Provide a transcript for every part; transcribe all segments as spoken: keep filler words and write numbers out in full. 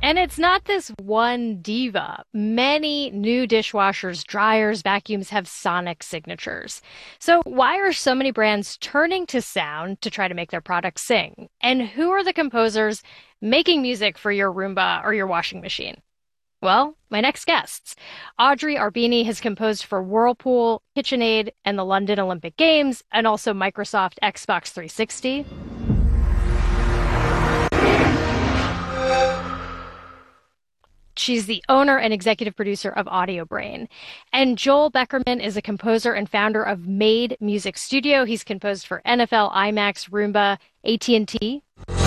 And it's not this one diva. Many new dishwashers, dryers, vacuums have sonic signatures. So why are so many brands turning to sound to try to make their products sing? And who are the composers making music for your Roomba or your washing machine? Well, my next guests. Audrey Arbini has composed for Whirlpool, KitchenAid, and the London Olympic Games, and also Microsoft Xbox three sixty. She's the owner and executive producer of Audio Brain. And Joel Beckerman is a composer and founder of Made Music Studio. He's composed for N F L, IMAX, Roomba, A T and T.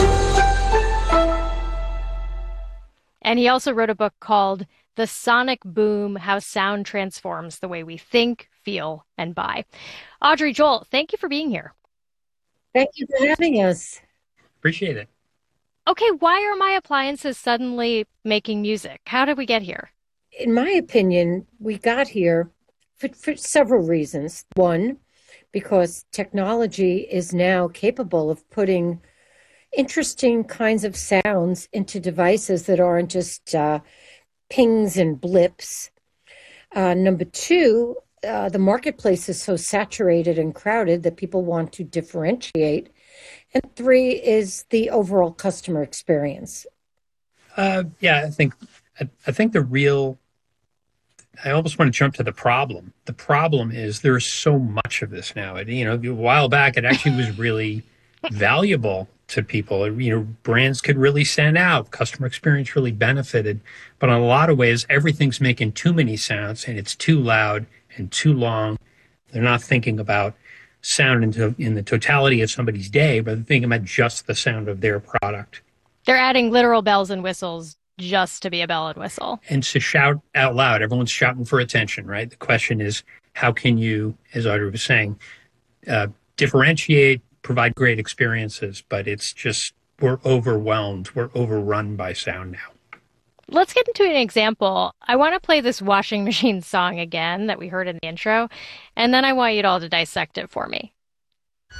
And he also wrote a book called The Sonic Boom: How Sound Transforms the Way We Think, Feel, and Buy. Audrey, Joel, thank you for being here. Thank you for having us. Appreciate it. Okay, why are my appliances suddenly making music? How did we get here? In my opinion, we got here for, for several reasons. One, because technology is now capable of putting interesting kinds of sounds into devices that aren't just uh, pings and blips. Uh, number two, uh, the marketplace is so saturated and crowded that people want to differentiate. And three is the overall customer experience. Uh, yeah, I think I, I think the real. I almost want to jump to the problem. The problem is there's so much of this now. It, you know, a while back, it actually was really valuable to people. You know, brands could really stand out. Customer experience really benefited. But in a lot of ways, everything's making too many sounds, and it's too loud and too long. They're not thinking about sound into in the totality of somebody's day, but they're thinking about just the sound of their product. They're adding literal bells and whistles just to be a bell and whistle. And to shout out loud. Everyone's shouting for attention, right? The question is, how can you, as Audrey was saying, uh, differentiate, provide great experiences? But it's just, we're overwhelmed. We're overrun by sound now. Let's get into an example. I want to play this washing machine song again that we heard in the intro, and then I want you all to dissect it for me.